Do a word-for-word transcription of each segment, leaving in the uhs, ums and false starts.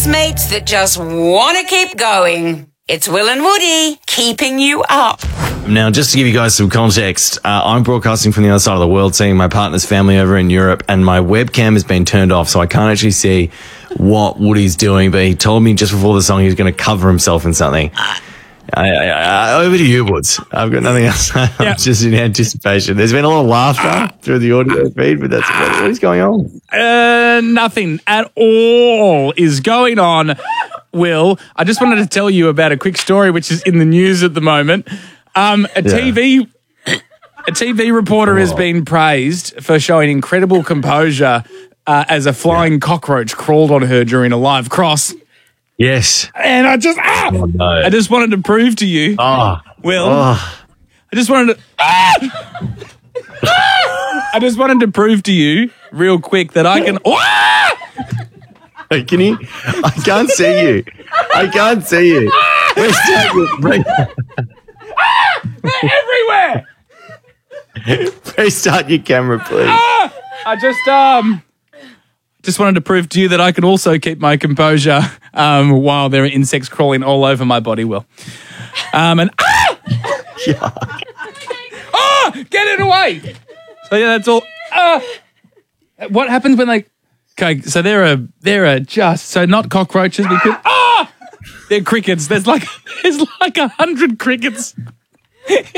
mates that just want to keep going. It's Will and Woody keeping you up. Now, just to give you guys some context, uh, I'm broadcasting from the other side of the world, seeing my partner's family over in Europe, and my webcam has been turned off, so I can't actually see what Woody's doing, but he told me just before the song he was going to cover himself in something. I, I, I, over to you, Woods. I've got nothing else. I'm yep. just in anticipation. There's been a lot of laughter through the audio feed, but that's what, what is going on? Uh, nothing at all is going on, Will. I just wanted to tell you about a quick story which is in the news at the moment. Um, a yeah. T V a T V reporter oh. has been praised for showing incredible composure uh, as a flying yeah. cockroach crawled on her during a live cross. Yes. And I just ah, oh, no. I just wanted to prove to you, oh. Will. Oh. I just wanted to ah! I just wanted to prove to you real quick that I can ah! Can you? I can't see you. I can't see you. Where's that? Ah! They're everywhere. Restart your camera, please. Ah! I just um just wanted to prove to you that I can also keep my composure um, while there are insects crawling all over my body, Will. Um, and ah! Yuck. Oh, get it away! So yeah, that's all. Uh, what happens when they? Okay, so there are there are just so not cockroaches because ah, they're crickets. There's like there's like a hundred crickets. Get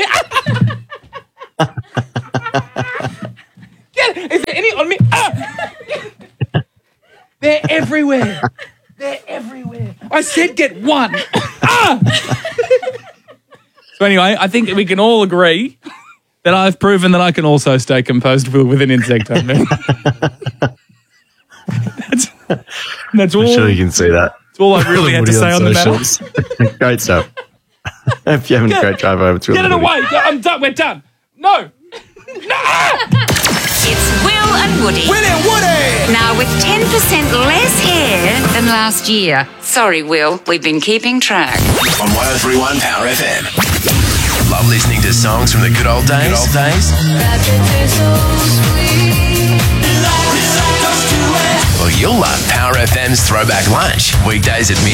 it. Is there any on me? Ah! They're everywhere. They're everywhere. I said get one. Ah! So anyway, I think we can all agree that I've proven that I can also stay composed with an insect. that's that's all. I'm sure you can see that. That's all I really had to say on, on the matter. Great stuff. If you're having get, a great drive over, it's really get it good. away. I'm done. We're done. No. No. It's Will and Woody. Will and Woody! Now with ten percent less hair than last year. Sorry, Will, we've been keeping track. On one oh three point one Power F M. Love listening to songs from the good old days? Good old days? Well, you'll love Power F M's Throwback Lunch. Weekdays at midnight.